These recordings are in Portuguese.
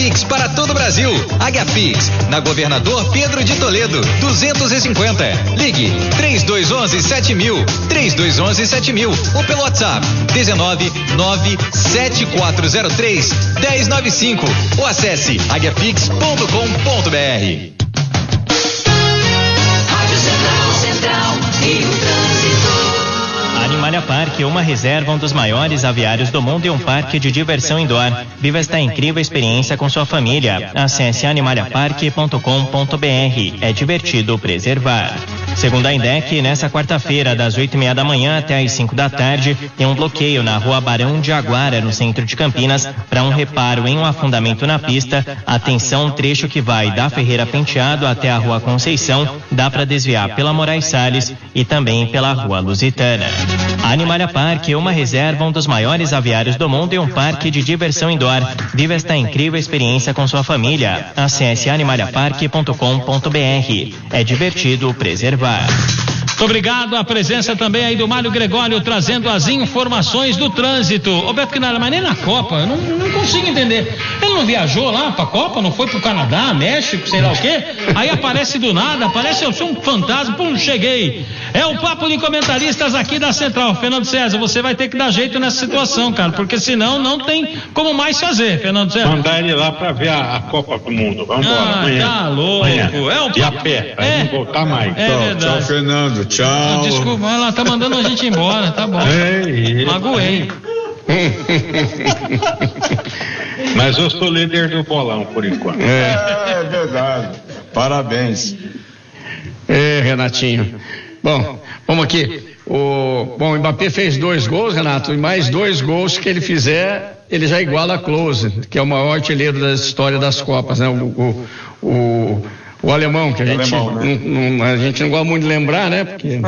Pix para todo o Brasil. Águia Pix, na Governador Pedro de Toledo, 250. Ligue 3211-7000, 3211-7000 ou pelo WhatsApp 1997403-1095 ou acesse aguiapix.com.br. Animalia Park, uma reserva, um dos maiores aviários do mundo e um parque de diversão indoor. Viva esta incrível experiência com sua família. Acesse animaliapark.com.br. É divertido preservar. Segundo a INDEC, nessa quarta-feira, das 8:30 da manhã até as 5 da tarde, tem um bloqueio na rua Barão de Aguara, no centro de Campinas, para um reparo em um afundamento na pista. Atenção, trecho que vai da Ferreira Penteado até a rua Conceição, dá para desviar pela Moraes Salles e também pela rua Lusitana. Animalia Park, uma reserva, um dos maiores aviários do mundo e um parque de diversão indoor. Viva esta incrível experiência com sua família. Acesse animaliapark.com.br. É divertido preservar. Muito obrigado, a presença também aí do Mário Gregório trazendo as informações do trânsito. Ô Beto Quinara, mas nem na Copa, eu não consigo entender. Ele não viajou lá pra Copa, não foi pro Canadá, México, sei lá o quê? Aí aparece do nada, aparece eu sou um fantasma, pum, cheguei. É o papo de comentaristas aqui da Central. Fernando César, você vai ter que dar jeito nessa situação, cara, porque senão não tem como mais fazer, Fernando César. Mandar ele lá pra ver a Copa do Mundo. Vamos embora amanhã. Tá louco. Amanhã. É o e a pé, pra ele não voltar mais. Tchau, Fernando. Tchau. Desculpa, ela tá mandando a gente embora, tá bom. Magoei. Mas eu sou líder do bolão por enquanto. É verdade. Parabéns. Renatinho. Bom, vamos aqui. O Mbappé fez 2 gols, Renato, e mais 2 gols que ele fizer, ele já iguala a Klose, que é o maior artilheiro da história das Copas, né? O alemão, que a gente não gosta muito de lembrar, né? Porque...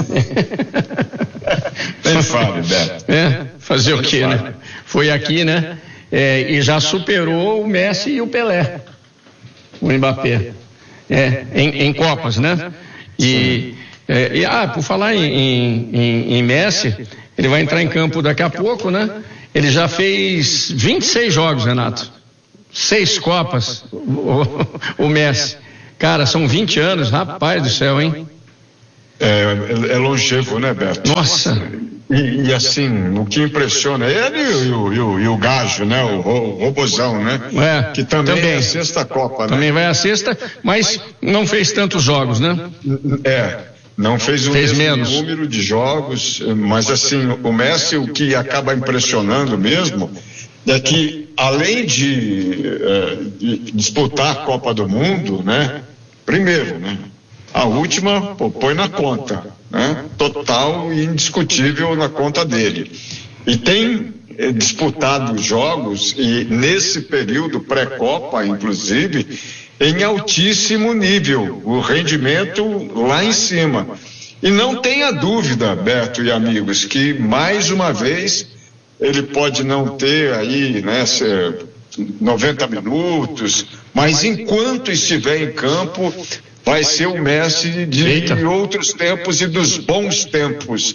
Bem fácil, Beto. Fazer o quê, né? Foi aqui, né? E já superou o Messi e o Pelé, o Mbappé, em Copas, né? Por falar em Messi, ele vai entrar em campo daqui a pouco, né? Ele já fez 26 jogos, Renato. 6 Copas, o Messi. Cara, são 20 anos, rapaz do céu, hein? É longevo, né, Beto? Nossa! E assim, o que impressiona ele e o Gajo, né? O Robozão, né? Que também é a 6ª Copa, né? Também vai a 6ª, mas não fez tantos jogos, né? Não fez o mesmo número de jogos, mas assim, o Messi, o que acaba impressionando mesmo é que, além de disputar a Copa do Mundo, né? Primeiro, né? A última, põe na conta, né? Total e indiscutível na conta dele. E tem disputado jogos, e nesse período pré-Copa, inclusive, em altíssimo nível, o rendimento lá em cima. E não tenha dúvida, Beto e amigos, que mais uma vez ele pode não ter aí, né, 90 minutos, mas enquanto estiver em campo, vai ser o Messi de outros tempos e dos bons tempos.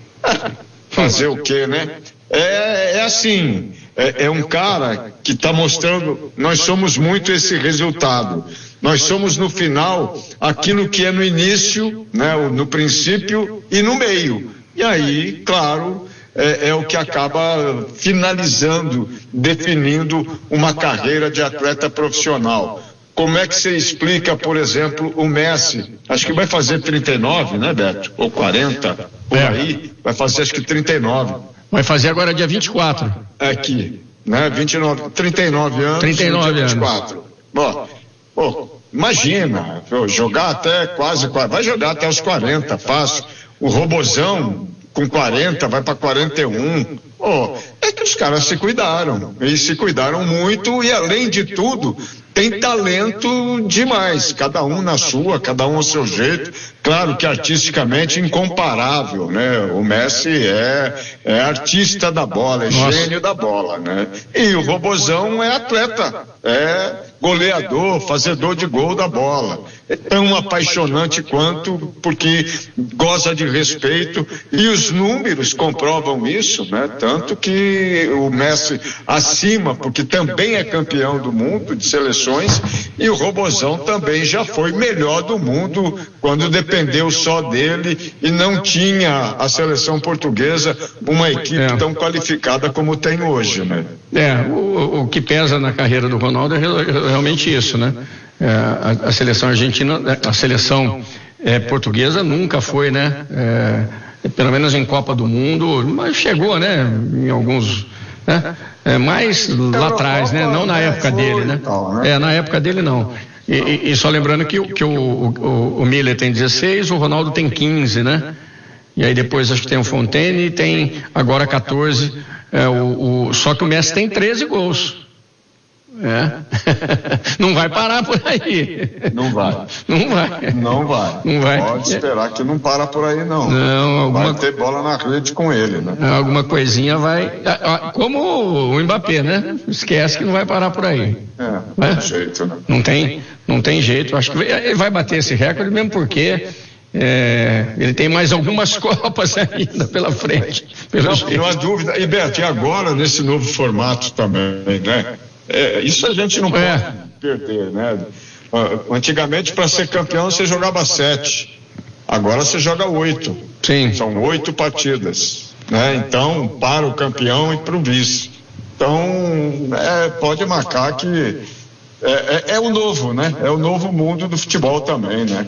Fazer o quê, né? É assim, é um cara que está mostrando, nós somos muito esse resultado. Nós somos no final aquilo que é no início, né, no princípio e no meio. E aí, claro, é o que acaba finalizando, definindo uma carreira de atleta profissional. Como é que você explica, por exemplo, o Messi? Acho que vai fazer 39, né, Beto? Ou 40, por aí. Vai fazer acho que 39. Vai fazer agora dia 24. Aqui, né? 39 anos. 39 anos. 24. Bom, imagina, jogar até vai jogar até os 40, fácil. O Robozão, com 40, vai para 41. É que os caras se cuidaram. Eles se cuidaram muito e, além de tudo, tem talento demais. Cada um na sua, cada um ao seu jeito. Claro que artisticamente incomparável, né? O Messi é artista da bola, é gênio da bola, né? E o Robozão é atleta, é goleador, fazedor de gol da bola. É tão apaixonante quanto, porque goza de respeito, e os números comprovam isso, né? Tanto que o Messi acima, porque também é campeão do mundo de seleções, e o Robozão também já foi melhor do mundo quando dependeu só dele e não tinha a seleção portuguesa uma equipe tão qualificada como tem hoje, né? O que pesa na carreira do Ronaldo é realmente isso, né? A seleção argentina, a seleção portuguesa nunca foi, né? Pelo menos em Copa do Mundo, mas chegou, né? Em alguns, né? Mais lá atrás, né? Não na época dele, né? Na época dele não. E só lembrando que o Miller tem 16, o Ronaldo tem 15, né? E aí depois acho que tem o Fontaine e tem agora 14. Só que o Messi tem 13 gols. Não vai parar por aí. Não vai. Pode esperar que não para por aí, não. Vai ter bola na rede com ele, né? Alguma coisinha vai. Como o Mbappé, né? Esquece que não vai parar por aí. Não tem jeito, né? Não tem jeito. Acho que ele vai bater esse recorde mesmo porque ele tem mais algumas Copas ainda pela frente. Não há dúvida. E Beto, e agora nesse novo formato também, né? Isso a gente não pode perder, né? Antigamente, para ser campeão, você jogava 7. Agora você joga 8. Sim. São 8 partidas, né? Então, para o campeão e para o vice. Então, pode marcar que é o novo, né? É o novo mundo do futebol também, né?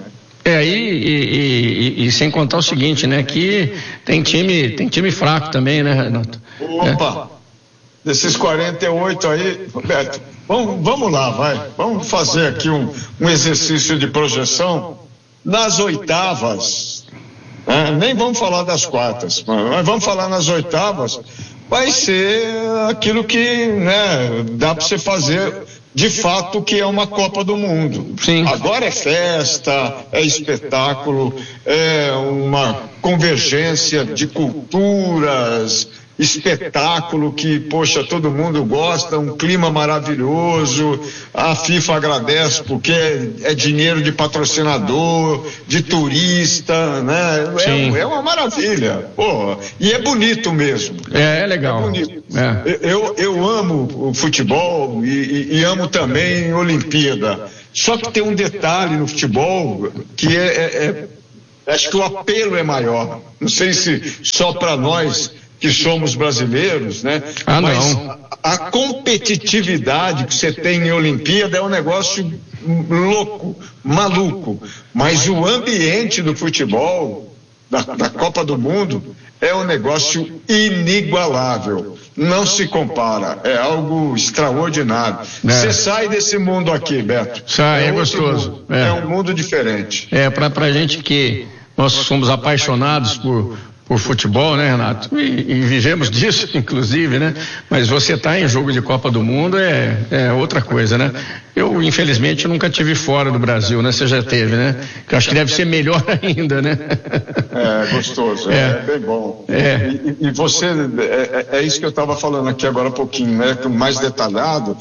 E sem contar o seguinte, né? Que tem time fraco também, né, Renato? Opa! Desses 48 aí, Roberto, vamos lá, vai. Vamos fazer aqui um exercício de projeção. Nas oitavas, nem vamos falar das quartas, mas vamos falar nas oitavas, vai ser aquilo que, né, dá para você fazer de fato que é uma Copa do Mundo. Sim. Agora é festa, é espetáculo, é uma convergência de culturas, espetáculo que, poxa, todo mundo gosta, um clima maravilhoso, a FIFA agradece porque é dinheiro de patrocinador, de turista, né? É uma maravilha, porra, e é bonito mesmo. É legal. É bonito. Eu amo o futebol e amo também a Olimpíada, só que tem um detalhe no futebol que acho que o apelo é maior, não sei se só para nós que somos brasileiros, né? Mas não. A competitividade que você tem em Olimpíada é um negócio louco, maluco. Mas o ambiente do futebol, da Copa do Mundo, é um negócio inigualável. Não se compara. É algo extraordinário. Você sai desse mundo aqui, Beto. Sai, é gostoso. É um mundo diferente. Pra gente que nós somos apaixonados por futebol, né, Renato? E vivemos disso, inclusive, né? Mas você tá em jogo de Copa do Mundo é outra coisa, né? Eu, infelizmente, nunca tive fora do Brasil, né? Você já teve, né? Que eu acho que deve ser melhor ainda, né? É gostoso, é bem bom. E você, é isso que eu estava falando aqui agora há pouquinho, né? Mais detalhado,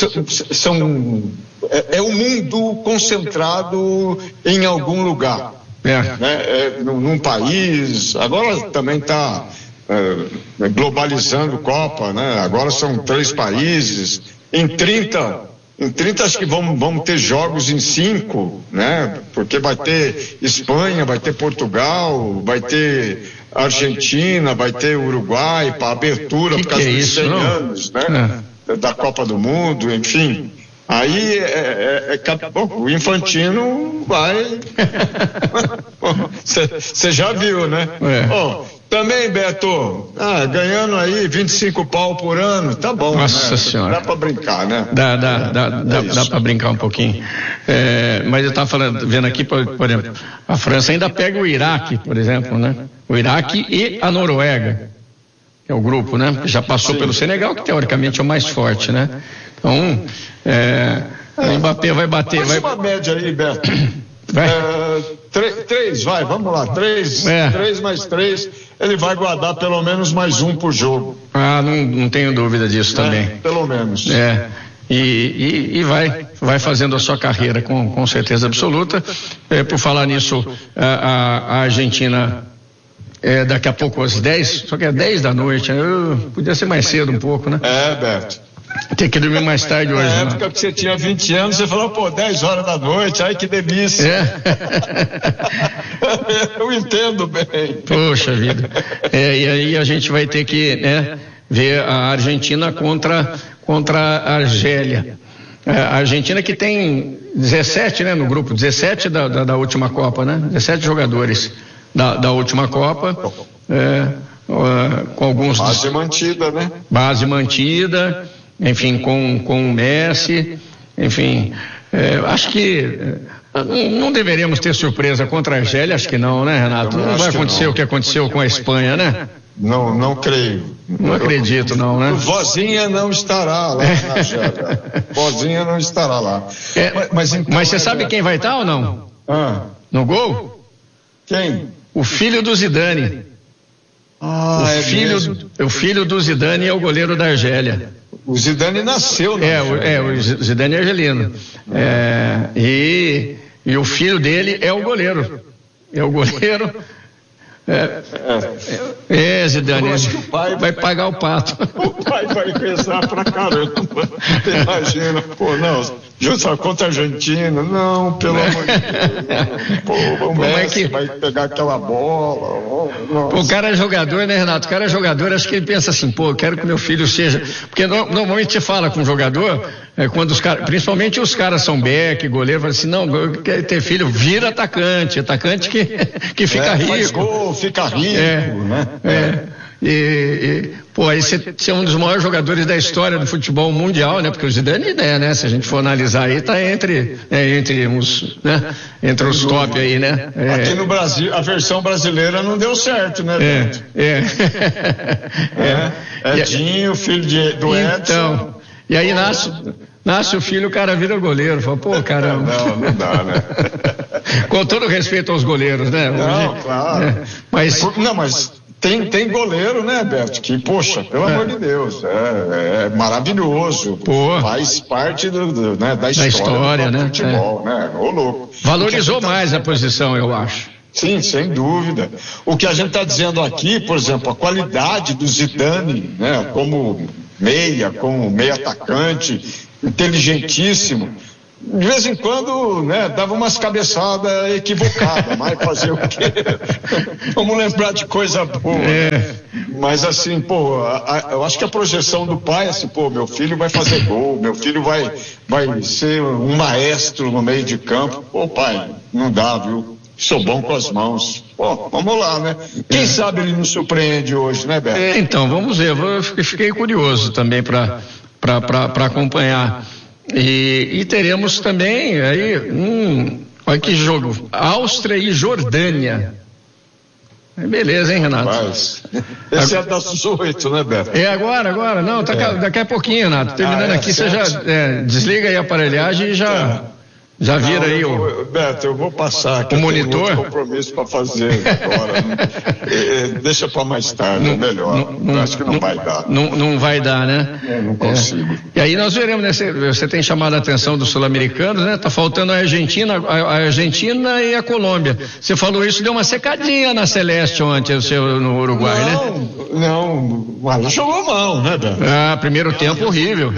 é um mundo concentrado em algum lugar. Né? Num país, agora também está globalizando Copa, né? Agora são 3 países, em 30 acho que vamos ter jogos em 5, né? Porque vai ter Espanha, vai ter Portugal, vai ter Argentina, vai ter Uruguai para abertura por causa dos 100 anos, né? Da Copa do Mundo, enfim. Aí o Infantino vai. Você já viu, né? Também, Beto, ganhando aí 25 pau por ano, tá bom. Nossa, né? Senhora. Dá pra brincar, né? Dá pra brincar um pouquinho. Mas eu tava vendo aqui, por exemplo, a França ainda pega o Iraque, por exemplo, né? O Iraque e a Noruega, que é o grupo, né? Já passou pelo Senegal, que teoricamente é o mais forte, né? Então, o Mbappé vai bater. Faz uma média aí, Beto. 3, vamos lá, 3 mais 3, ele vai guardar pelo menos mais um por jogo. Não tenho dúvida disso também. Pelo menos. E vai fazendo a sua carreira com certeza absoluta. Por falar nisso, a Argentina daqui a pouco às 10, só que é 10 da noite, podia ser mais cedo um pouco, né? Beto. Tem que dormir mais tarde hoje. Na época que você tinha 20 anos, você falou, 10 horas da noite, ai que delícia. Eu entendo bem. Poxa vida. E aí a gente vai ter que ver a Argentina contra a Argélia. A Argentina que tem 17, né, no grupo, 17 da última Copa, né? 17 jogadores da última Copa, com alguns... Base mantida, né? Base mantida, enfim, com o Messi, enfim, acho que não deveríamos ter surpresa contra a Argélia, acho que não, né, Renato? Não vai acontecer o que aconteceu com a Espanha, né? Não creio. Não acredito, não, né? Vozinha não estará lá na Argélia. Vozinha não estará lá. Mas você sabe quem vai estar ou não? No gol? Quem? O filho do Zidane. O filho do Zidane é o goleiro da Argélia. O Zidane nasceu, né? O Zidane é argelino. E o filho dele é o goleiro. Zidane, o pai vai pagar o pato. O pai vai rezar pra caramba. Imagina, justo contra a Argentina, não, pelo amor de Deus. O Messi vai pegar aquela bola. O cara é jogador, né, Renato? O cara é jogador, acho que ele pensa assim, eu quero que meu filho seja. Porque normalmente você fala com o jogador, quando os caras, principalmente os caras são back, goleiro, fala assim, não, eu quero ter filho, vira atacante que fica rico. Faz gol, fica rico, né? Aí você é um dos maiores jogadores da história do futebol mundial, né? Porque o Zidane, né? Se a gente for analisar aí, tá entre os top aí, né? Aqui no Brasil, a versão brasileira não deu certo, né? Edinho, filho do Edson. Então, e aí nasce o filho, o cara vira goleiro. Fala, caramba. Não dá, né? Com todo respeito aos goleiros, né? Claro. Mas tem goleiro, né, Beto? Que, poxa, pelo amor de Deus, é maravilhoso. Faz parte da história do futebol, né? Ô, louco. Valorizou mais a posição, eu acho. Sim, sem dúvida. O que a gente está dizendo aqui, por exemplo, a qualidade do Zidane, né, como meia atacante, inteligentíssimo. De vez em quando, né, dava umas cabeçadas equivocadas, mas fazer o quê? Vamos lembrar de coisa boa. Mas assim, eu acho que a projeção do pai é assim, meu filho vai fazer gol, meu filho vai ser um maestro no meio de campo. Pai, não dá, viu? Sou bom com as mãos. Vamos lá, né? Quem sabe ele nos surpreende hoje, né, Beto? Então, vamos ver. Eu fiquei curioso também para acompanhar. E teremos também aí olha que jogo, Áustria e Jordânia. Beleza, hein, Renato? Esse é das 8, né, Beto? Agora, não, daqui a pouquinho, Renato. Terminando aqui, você já desliga aí a aparelhagem e já vira aí Beto, eu vou passar aqui. O monitor? Tem compromisso para fazer agora. Deixa para mais tarde, é melhor. Acho que não vai dar. Não vai dar, né? Não consigo. E aí nós veremos, né? Você tem chamado a atenção dos sul-americanos, né? Tá faltando a Argentina e a Colômbia. Você falou isso, deu uma secadinha na Celeste ontem, no Uruguai, né? Não, mas jogou mal, né, Beto? Primeiro tempo horrível.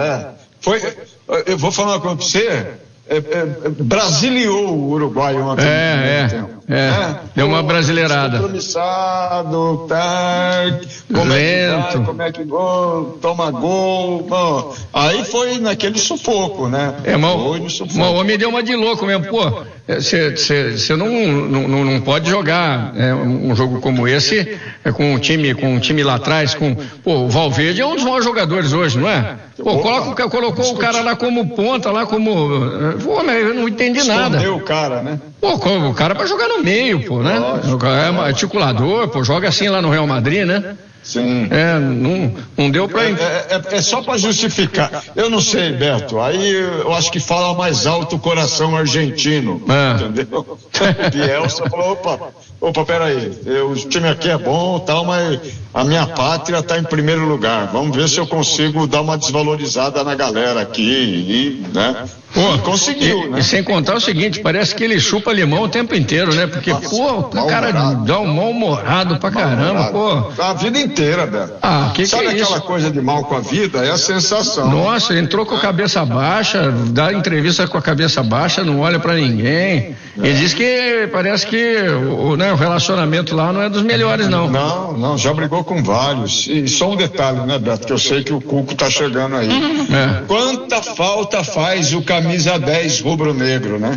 Eu vou falar uma coisa pra você. Brasiliou o Uruguai ontem. Deu uma brasileirada. Compromissado, lento. Como é que gol, toma gol. Aí foi naquele sufoco, né? O homem deu uma de louco mesmo. Você não pode jogar um jogo como esse com um time lá atrás. O Valverde é um dos maiores jogadores hoje, não é? Colocou o cara lá como ponta, lá como. Eu não entendi nada. Escondeu o cara, né? O cara vai jogar no meio, né? É articulador, joga assim lá no Real Madrid, né? Sim. Não deu para... É só para justificar. Eu não sei, Beto, aí eu acho que fala mais alto o coração argentino, entendeu? O Bielsa falou, opa, peraí, o time aqui é bom e tal, mas a minha pátria está em primeiro lugar. Vamos ver se eu consigo dar uma desvalorizada na galera aqui, né? Conseguiu, né? E sem contar o seguinte, parece que ele chupa limão o tempo inteiro, né? Porque, o cara dá um mal-humorado pra caramba, pô. A vida inteira, Beto. Sabe aquela coisa de mal com a vida? É a sensação. Nossa, entrou com a cabeça baixa, dá entrevista com a cabeça baixa, não olha pra ninguém. Ele diz que parece que o relacionamento lá não é dos melhores, não. Não, já brigou com vários. E só um detalhe, né, Beto, que eu sei que o Cuco tá chegando aí. Quanta falta faz o camisa 10 rubro-negro, né?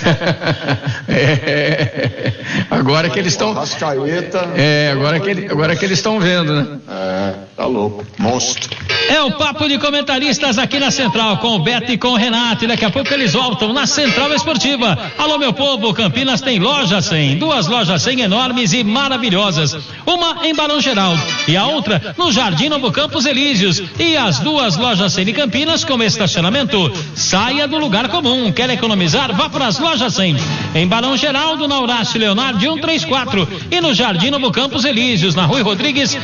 Agora que eles estão... Rascaeta. Agora que eles estão vendo, né? Tá louco, monstro. É o papo de comentaristas aqui na Central, com o Beto e com o Renato, e daqui a pouco eles voltam na Central Esportiva. Alô, meu povo, Campinas tem Loja 100, 2 lojas 100 enormes e maravilhosas, uma em Barão Geraldo e a outra no Jardim Novo Campos Elíseos, e as 2 lojas 100 de Campinas com estacionamento. Saia do lugar comum, quer economizar? Vá para as Lojas 100, em Barão Geraldo, na Horácio Leonardo 134, e no Jardim Novo Campos Elíseos, na Rui Rodrigues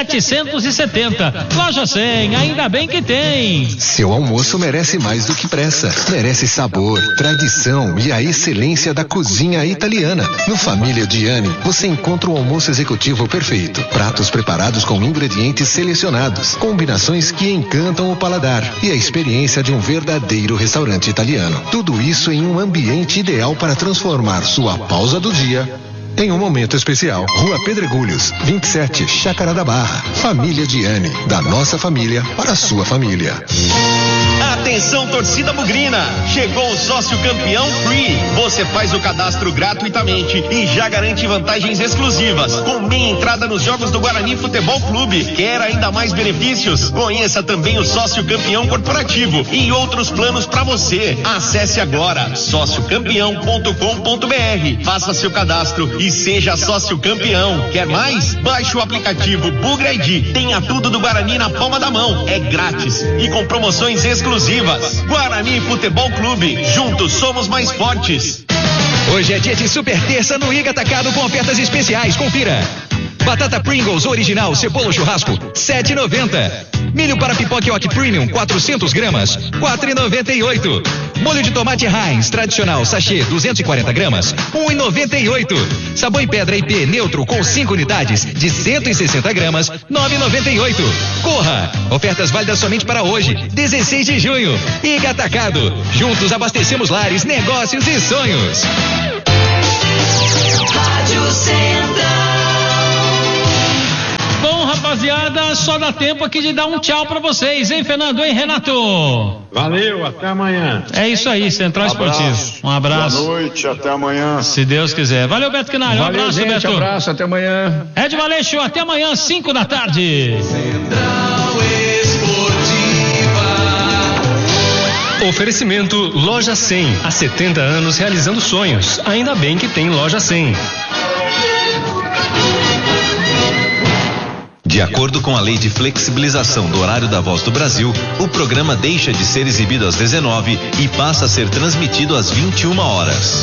770. Loja 100, ainda bem que tem. Seu almoço merece mais do que pressa. Merece sabor, tradição e a excelência da cozinha italiana. No Família Gianni, você encontra o almoço executivo perfeito. Pratos preparados com ingredientes selecionados, combinações que encantam o paladar e a experiência de um verdadeiro restaurante italiano. Tudo isso em um ambiente ideal para transformar sua pausa do dia em um momento especial. Rua Pedregulhos, 27, Chácara da Barra. Família Gianni, da nossa família para a sua família. Atenção, torcida bugrina, chegou o sócio campeão Free. Você faz o cadastro gratuitamente e já garante vantagens exclusivas, com meia entrada nos jogos do Guarani Futebol Clube. Quer ainda mais benefícios? Conheça também o sócio campeão corporativo e outros planos para você. Acesse agora sociocampeão.com.br, faça seu cadastro e seja sócio campeão. Quer mais? Baixe o aplicativo Bugra ID. Tenha tudo do Guarani na palma da mão. É grátis e com promoções exclusivas. Guarani Futebol Clube. Juntos somos mais fortes. Hoje é dia de super terça no Iga Atacado com ofertas especiais. Confira. Batata Pringles original Cepolo Churrasco, 7,90. Milho para pipoca Yoki Premium, 400 gramas, 4,98. Molho de tomate Heinz tradicional sachê, 240 gramas, 1,98. Sabão em pedra IP neutro com 5 unidades de 160 gramas, 9,98. Corra! Ofertas válidas somente para hoje, 16 de junho. Iga Atacado. Juntos abastecemos lares, negócios e sonhos. Rádio Central. Bom, rapaziada, só dá tempo aqui de dar um tchau pra vocês, hein, Fernando, hein, Renato? Valeu, até amanhã. É isso aí, Central Esportivo. Um abraço. Boa noite, até amanhã. Se Deus quiser. Valeu, Beto Quinalha. Um abraço, gente, Beto. Um abraço, até amanhã. Ed Valeixo, até amanhã, 5 da tarde. Central Esportiva. Oferecimento Loja 100. Há 70 anos realizando sonhos. Ainda bem que tem Loja 100. De acordo com a lei de flexibilização do horário da Voz do Brasil, o programa deixa de ser exibido às 19 e passa a ser transmitido às 21 horas.